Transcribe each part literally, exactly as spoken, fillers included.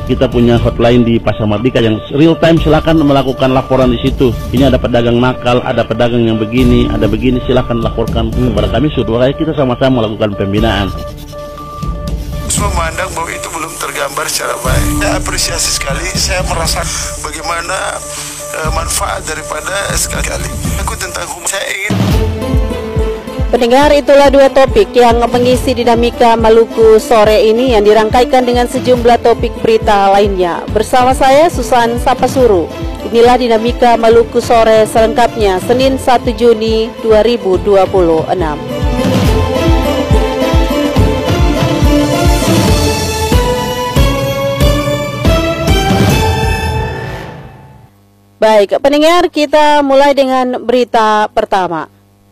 Kita punya hotline di Pasar Mardika yang real time, silakan melakukan laporan di situ. Ini ada pedagang nakal, ada pedagang yang begini, ada begini, silakan laporkan hmm. kepada kami supaya kita sama-sama melakukan pembinaan. Memandang bahwa itu belum tergambar secara baik. Saya apresiasi sekali, saya merasa bagaimana uh, manfaat daripada sekali. Aku tentang hukum, saya ingin. Pendengar, itulah dua topik yang mengisi dinamika Maluku sore ini yang dirangkaikan dengan sejumlah topik berita lainnya. Bersama saya Susan Sapasuru. Inilah dinamika Maluku sore selengkapnya Senin satu Juni dua ribu dua puluh enam. Baik, pendengar, kita mulai dengan berita pertama.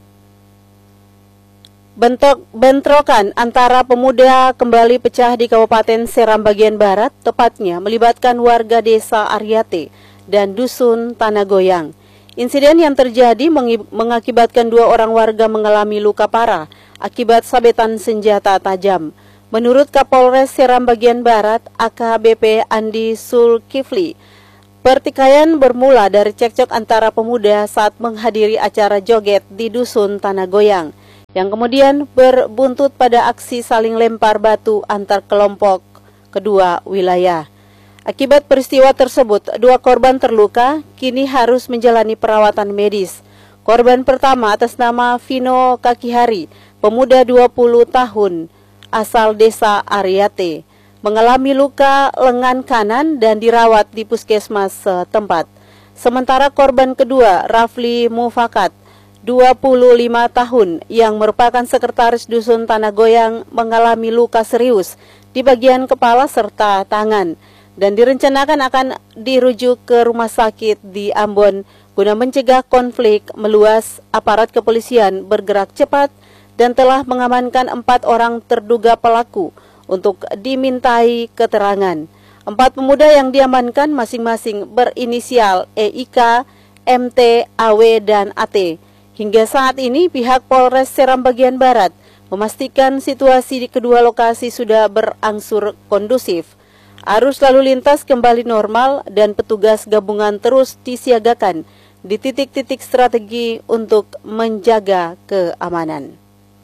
Bentrok, bentrokan antara pemuda kembali pecah di Kabupaten Seram bagian Barat, tepatnya melibatkan warga desa Aryate dan dusun Tanah Goyang. Insiden yang terjadi mengakibatkan dua orang warga mengalami luka parah akibat sabetan senjata tajam. Menurut Kapolres Seram bagian Barat, A K B P Andi Sulkifli, pertikaian bermula dari cekcok antara pemuda saat menghadiri acara joget di dusun Tanah Goyang, yang kemudian berbuntut pada aksi saling lempar batu antar kelompok kedua wilayah. Akibat peristiwa tersebut, dua korban terluka, kini harus menjalani perawatan medis. Korban pertama atas nama Vino Kakihari, pemuda dua puluh tahun, asal desa Aryate, mengalami luka lengan kanan dan dirawat di puskesmas setempat. Sementara korban kedua, Rafli Mufakat, dua puluh lima tahun, yang merupakan sekretaris dusun Tanah Goyang, mengalami luka serius di bagian kepala serta tangan dan direncanakan akan dirujuk ke rumah sakit di Ambon guna mencegah konflik meluas. Aparat kepolisian bergerak cepat dan telah mengamankan empat orang terduga pelaku untuk dimintai keterangan. Empat pemuda yang diamankan masing-masing berinisial E I K, M T, A W, dan A T. Hingga saat ini pihak Polres Seram bagian Barat memastikan situasi di kedua lokasi sudah berangsur kondusif. Arus lalu lintas kembali normal dan petugas gabungan terus disiagakan di titik-titik strategi untuk menjaga keamanan.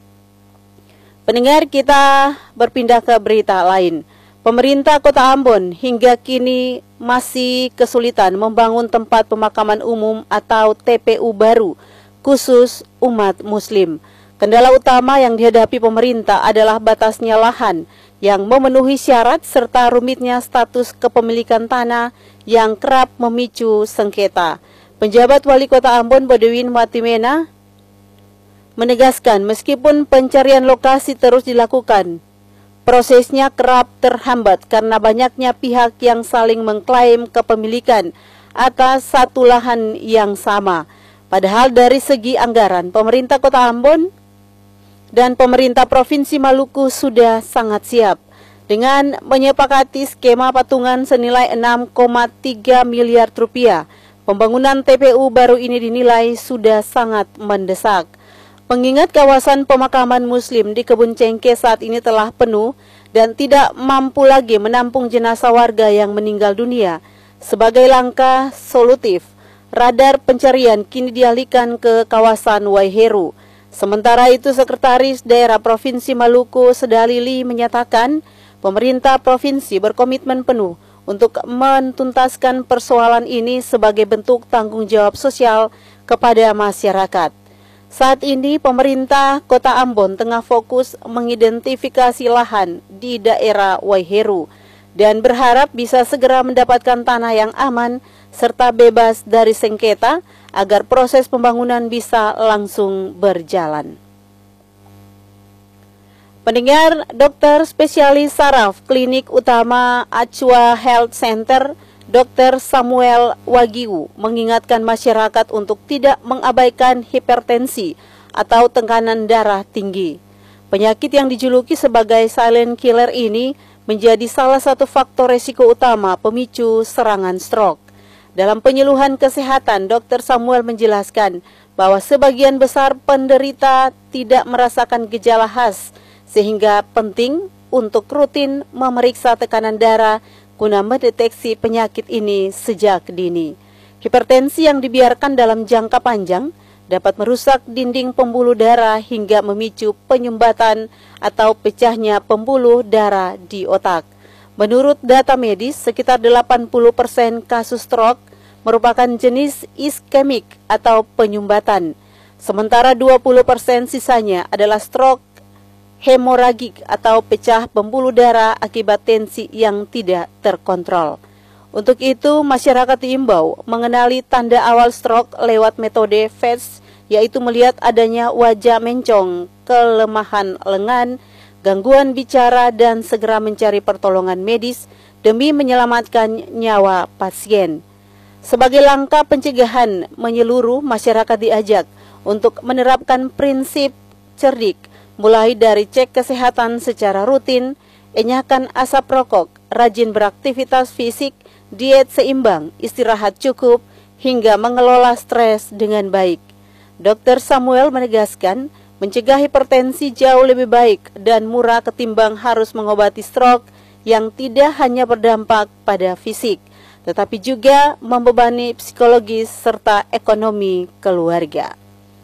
Pendengar, kita berpindah ke berita lain. Pemerintah Kota Ambon hingga kini masih kesulitan membangun tempat pemakaman umum atau T P U baru khusus umat Muslim. Kendala utama yang dihadapi pemerintah adalah batasnya lahan yang memenuhi syarat serta rumitnya status kepemilikan tanah yang kerap memicu sengketa. Penjabat Wali Kota Ambon Bodewin Watimena menegaskan meskipun pencarian lokasi terus dilakukan, prosesnya kerap terhambat karena banyaknya pihak yang saling mengklaim kepemilikan atas satu lahan yang sama. Padahal dari segi anggaran, pemerintah Kota Ambon dan pemerintah Provinsi Maluku sudah sangat siap dengan menyepakati skema patungan senilai enam koma tiga miliar rupiah. Pembangunan T P U baru ini dinilai sudah sangat mendesak. Mengingat kawasan pemakaman Muslim di Kebun Cengke saat ini telah penuh dan tidak mampu lagi menampung jenazah warga yang meninggal dunia. Sebagai langkah solutif, radar pencarian kini dialihkan ke kawasan Waiheru. Sementara itu, Sekretaris Daerah Provinsi Maluku Sedalili menyatakan pemerintah provinsi berkomitmen penuh untuk mentuntaskan persoalan ini sebagai bentuk tanggung jawab sosial kepada masyarakat. Saat ini pemerintah Kota Ambon tengah fokus mengidentifikasi lahan di daerah Waiheru dan berharap bisa segera mendapatkan tanah yang aman serta bebas dari sengketa agar proses pembangunan bisa langsung berjalan. Pendengar, dokter spesialis saraf Klinik Utama Acua Health Center, Dokter Samuel Wagiu, mengingatkan masyarakat untuk tidak mengabaikan hipertensi atau tekanan darah tinggi. Penyakit yang dijuluki sebagai silent killer ini menjadi salah satu faktor resiko utama pemicu serangan stroke. Dalam penyuluhan kesehatan, Dokter Samuel menjelaskan bahwa sebagian besar penderita tidak merasakan gejala khas, sehingga penting untuk rutin memeriksa tekanan darah guna mendeteksi penyakit ini sejak dini. Hipertensi yang dibiarkan dalam jangka panjang dapat merusak dinding pembuluh darah hingga memicu penyumbatan atau pecahnya pembuluh darah di otak. Menurut data medis, sekitar delapan puluh persen kasus stroke merupakan jenis iskemik atau penyumbatan. Sementara dua puluh persen sisanya adalah stroke hemoragik atau pecah pembuluh darah akibat tensi yang tidak terkontrol. Untuk itu, masyarakat diimbau mengenali tanda awal stroke lewat metode V E S, yaitu melihat adanya wajah mencong, kelemahan lengan, gangguan bicara, dan segera mencari pertolongan medis demi menyelamatkan nyawa pasien. Sebagai langkah pencegahan menyeluruh, masyarakat diajak untuk menerapkan prinsip cerdik, mulai dari cek kesehatan secara rutin, enyahkan asap rokok, rajin beraktivitas fisik, diet seimbang, istirahat cukup, hingga mengelola stres dengan baik. dokter Samuel menegaskan, mencegah hipertensi jauh lebih baik dan murah ketimbang harus mengobati stroke yang tidak hanya berdampak pada fisik, tetapi juga membebani psikologis serta ekonomi keluarga.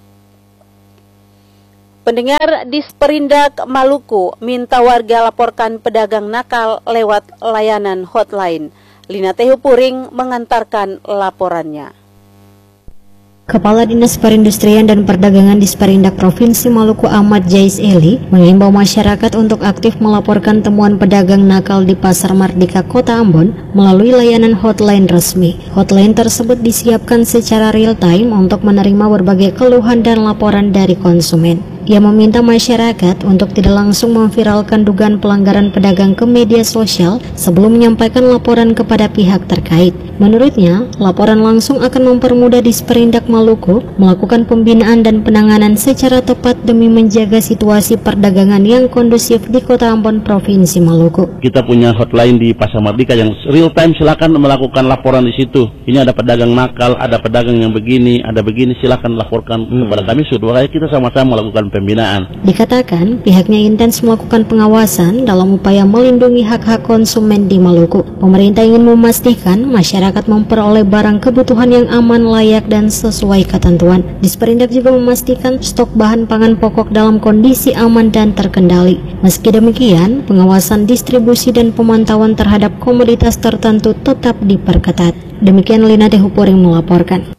Pendengar, Disperindak Maluku minta warga laporkan pedagang nakal lewat layanan hotline. Lina Tehu Puring mengantarkan laporannya. Kepala Dinas Perindustrian dan Perdagangan Disperindak Provinsi Maluku Ahmad Jais Eli mengimbau masyarakat untuk aktif melaporkan temuan pedagang nakal di Pasar Mardika Kota Ambon melalui layanan hotline resmi. Hotline tersebut disiapkan secara real time untuk menerima berbagai keluhan dan laporan dari konsumen. Ia meminta masyarakat untuk tidak langsung memviralkan dugaan pelanggaran pedagang ke media sosial sebelum menyampaikan laporan kepada pihak terkait. Menurutnya, laporan langsung akan mempermudah Disperindak Maluku melakukan pembinaan dan penanganan secara tepat demi menjaga situasi perdagangan yang kondusif di Kota Ambon, Provinsi Maluku. Kita punya hotline di Pasar Mardika yang real time, silakan melakukan laporan di situ. Ini ada pedagang nakal, ada pedagang yang begini, ada begini, silakan laporkan hmm. kepada kami, supaya kita sama-sama melakukan pembinaan. Dikatakan pihaknya intens melakukan pengawasan dalam upaya melindungi hak-hak konsumen di Maluku. Pemerintah ingin memastikan masyarakat memperoleh barang kebutuhan yang aman, layak, dan sesuai ketentuan. Disperindak juga memastikan stok bahan pangan pokok dalam kondisi aman dan terkendali. Meski demikian, pengawasan distribusi dan pemantauan terhadap komoditas tertentu tetap diperketat. Demikian Lina Tehu Puring melaporkan.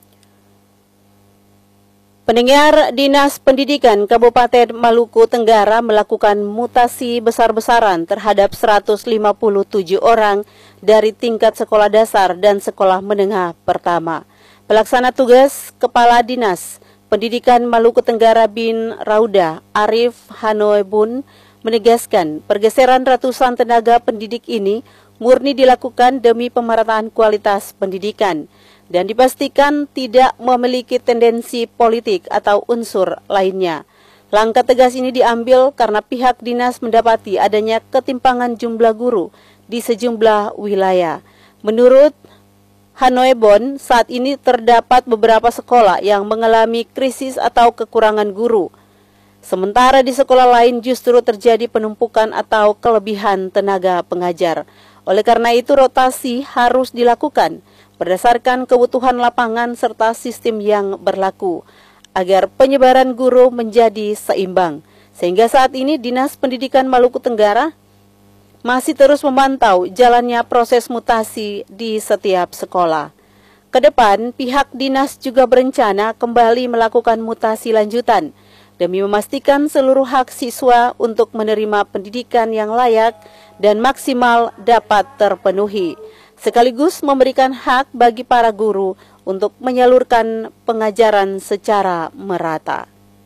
Pendengar, Dinas Pendidikan Kabupaten Maluku Tenggara melakukan mutasi besar-besaran terhadap seratus lima puluh tujuh orang dari tingkat sekolah dasar dan sekolah menengah pertama. Pelaksana tugas Kepala Dinas Pendidikan Maluku Tenggara bin Rauda, Arif Hanoebun, menegaskan pergeseran ratusan tenaga pendidik ini murni dilakukan demi pemerataan kualitas pendidikan dan dipastikan tidak memiliki tendensi politik atau unsur lainnya. Langkah tegas ini diambil karena pihak dinas mendapati adanya ketimpangan jumlah guru di sejumlah wilayah. Menurut Hanoebon, saat ini terdapat beberapa sekolah yang mengalami krisis atau kekurangan guru. Sementara di sekolah lain justru terjadi penumpukan atau kelebihan tenaga pengajar. Oleh karena itu rotasi harus dilakukan berdasarkan kebutuhan lapangan serta sistem yang berlaku, agar penyebaran guru menjadi seimbang. Sehingga saat ini Dinas Pendidikan Maluku Tenggara masih terus memantau jalannya proses mutasi di setiap sekolah. Kedepan, pihak dinas juga berencana kembali melakukan mutasi lanjutan, demi memastikan seluruh hak siswa untuk menerima pendidikan yang layak dan maksimal dapat terpenuhi, sekaligus memberikan hak bagi para guru untuk menyalurkan pengajaran secara merata.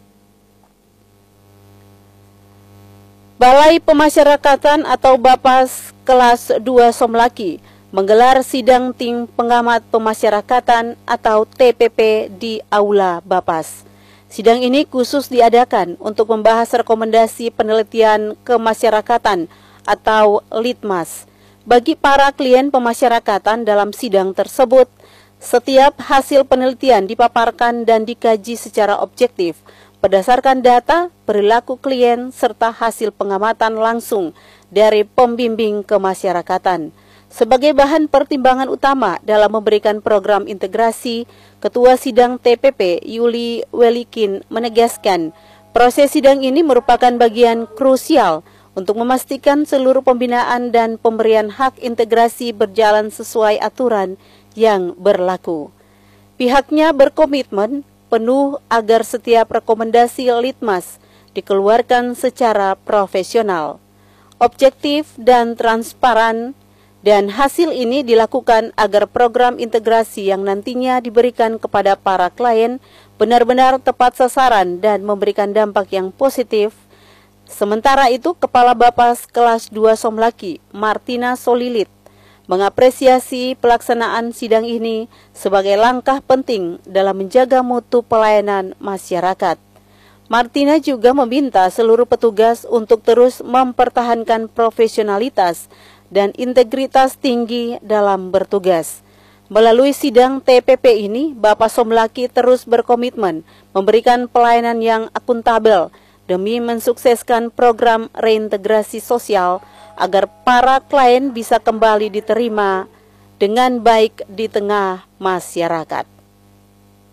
Balai Pemasyarakatan atau Bapas kelas dua Somlaki menggelar sidang tim pengamat pemasyarakatan atau T P P di Aula Bapas. Sidang ini khusus diadakan untuk membahas rekomendasi penelitian kemasyarakatan atau Litmas. Bagi para klien pemasyarakatan dalam sidang tersebut, setiap hasil penelitian dipaparkan dan dikaji secara objektif berdasarkan data, perilaku klien, serta hasil pengamatan langsung dari pembimbing kemasyarakatan. Sebagai bahan pertimbangan utama dalam memberikan program integrasi, Ketua Sidang T P P Yuli Welikin menegaskan, proses sidang ini merupakan bagian krusial untuk memastikan seluruh pembinaan dan pemberian hak integrasi berjalan sesuai aturan yang berlaku. Pihaknya berkomitmen penuh agar setiap rekomendasi Litmas dikeluarkan secara profesional, objektif dan transparan, dan hasil ini dilakukan agar program integrasi yang nantinya diberikan kepada para klien benar-benar tepat sasaran dan memberikan dampak yang positif. Sementara itu, Kepala Bapas Kelas dua Somlaki, Martina Solilit, mengapresiasi pelaksanaan sidang ini sebagai langkah penting dalam menjaga mutu pelayanan masyarakat. Martina juga meminta seluruh petugas untuk terus mempertahankan profesionalitas dan integritas tinggi dalam bertugas. Melalui sidang T P P ini, Bapak Somlaki terus berkomitmen memberikan pelayanan yang akuntabel demi mensukseskan program reintegrasi sosial agar para klien bisa kembali diterima dengan baik di tengah masyarakat.